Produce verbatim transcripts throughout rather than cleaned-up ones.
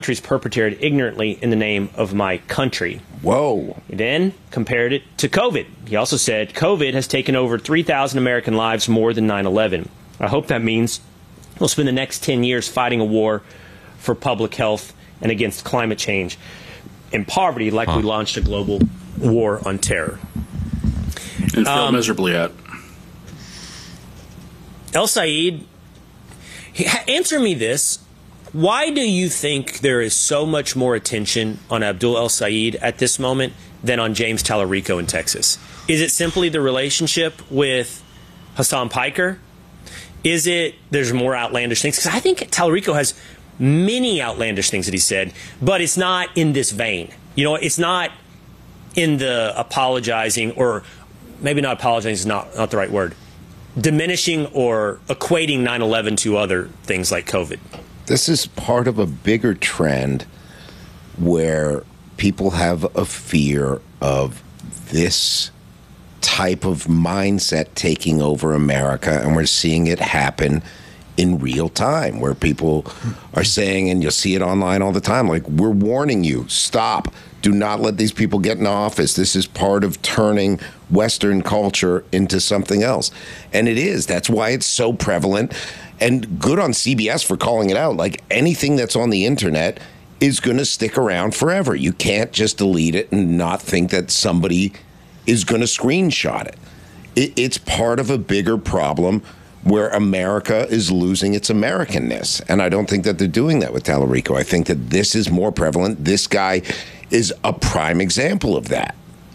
countries perpetrated ignorantly in the name of my country. Whoa. He then compared it to COVID. He also said COVID has taken over three thousand American lives more than nine eleven. I hope that means we'll spend the next ten years fighting a war for public health and against climate change and poverty, like huh. we launched a global war on terror. And failed um, miserably at. El Sayed, answer me this. Why do you think there is so much more attention on Abdul El Sayed at this moment than on James Tallarico in Texas? Is it simply the relationship with Hassan Piker? Is it there's more outlandish things? Because I think Tallarico has many outlandish things that he said, but it's not in this vein. You know, it's not in the apologizing, or maybe not apologizing is not, not the right word, diminishing or equating nine eleven to other things like COVID. This is part of a bigger trend where people have a fear of this type of mindset taking over America, and we're seeing it happen in real time, where people are saying, and you'll see it online all the time, like, we're warning you, stop. Do not let these people get in office. This is part of turning Western culture into something else. And it is. That's why it's so prevalent. And good on C B S for calling it out. Like, anything that's on the internet is going to stick around forever. You can't just delete it and not think that somebody is going to screenshot it. it. It's part of a bigger problem where America is losing its Americanness. And I don't think that they're doing that with Tallarico. I think that this is more prevalent. This guy is a prime example of that.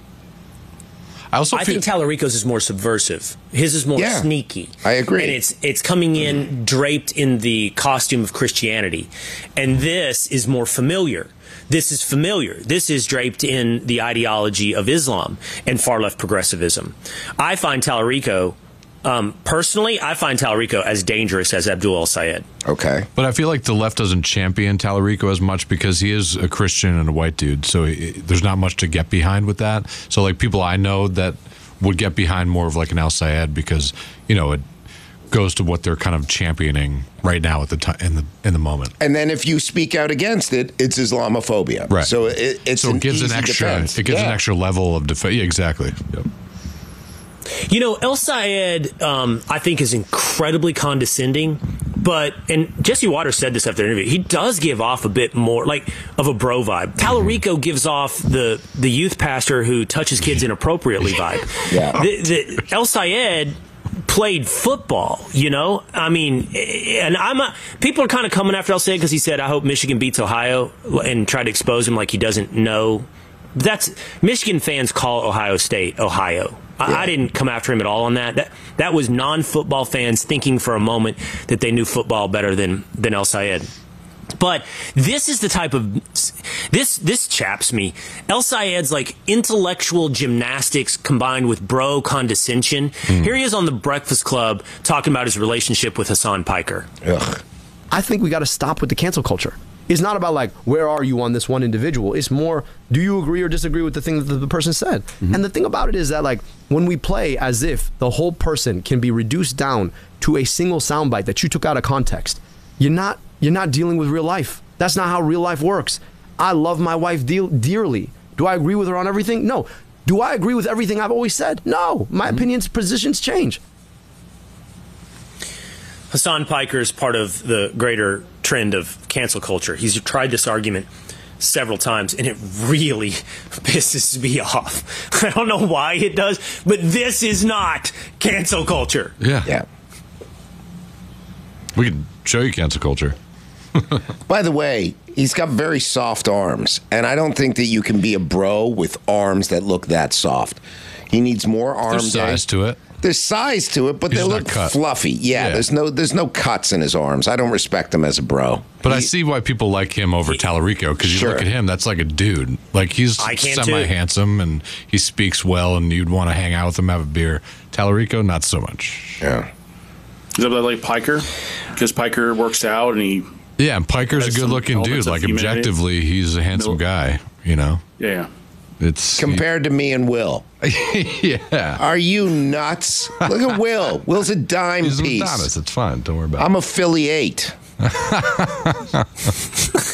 I also I think Tallarico's is more subversive. His is more yeah, sneaky. I agree. And it's it's coming in draped in the costume of Christianity. And this is more familiar. This is familiar. This is draped in the ideology of Islam and far-left progressivism. I find Tallarico, um, personally, I find Tallarico as dangerous as Abdul El Sayed. Okay. But I feel like the left doesn't champion Tallarico as much because he is a Christian and a white dude, so he, there's not much to get behind with that. So, like, people I know that would get behind more of like an El Sayed because, you know, it goes to what they're kind of championing right now at the time in the in the moment. And then if you speak out against it, it's Islamophobia. Right. So it, it's so it an gives easy an extra defense. it gives yeah. an extra level of defense. Yeah, exactly. Yep. You know, El Sayed, um, I think, is incredibly condescending. But, and Jesse Waters said this after the interview, he does give off a bit more, like, of a bro vibe. Tallarico gives off the the youth pastor who touches kids inappropriately vibe. Yeah. The, the, El Sayed played football, you know? I mean, and I'm a, people are kind of coming after El Sayed because he said, I hope Michigan beats Ohio, and try to expose him like he doesn't know. That's, Michigan fans call Ohio State Ohio. I, yeah. I didn't come after him at all on that. That that was non-football fans thinking for a moment that they knew football better than than El Sayed. But this is the type of this this chaps me. El Sayed's like intellectual gymnastics combined with bro condescension. Mm. Here he is on the Breakfast Club talking about his relationship with Hassan Piker. Ugh. I think we got to stop with the cancel culture. It's not about, like, where are you on this one individual? It's more, do you agree or disagree with the thing that the person said? Mm-hmm. And the thing about it is that, like, when we play as if the whole person can be reduced down to a single soundbite that you took out of context, you're not you're not dealing with real life. That's not how real life works. I love my wife de- dearly. Do I agree with her on everything? No. Do I agree with everything I've always said? No. My mm-hmm. opinions, positions change. Hassan Piker is part of the greater trend of cancel culture. He's tried this argument several times, and it really pisses me off. I don't know why it does, but this is not cancel culture. Yeah. Yeah. We can show you cancel culture. By the way, he's got very soft arms, and I don't think that you can be a bro with arms that look that soft. He needs more arm There's size to it. There's size to it, but He's they not look cut. fluffy. Yeah, Yeah. there's no there's no cuts in his arms. I don't respect him as a bro. But He- I see why people like him over Tallarico, because you Sure. look at him, that's like a dude. Like, he's I can too. semi-handsome, and he speaks well, and you'd want to hang out with him, have a beer. Tallarico, not so much. Yeah. Is that like Piker? Because Piker works out and he... Yeah, and Piker's a Has some good-looking dude. elements of Like, humanity. objectively, he's a handsome Middle- guy, you know? Yeah. It's Compared to me and Will. yeah. Are you nuts? Look at Will. Will's a dime He's an piece. Adonis. It's fine. Don't worry about it. I'm a Philly eight.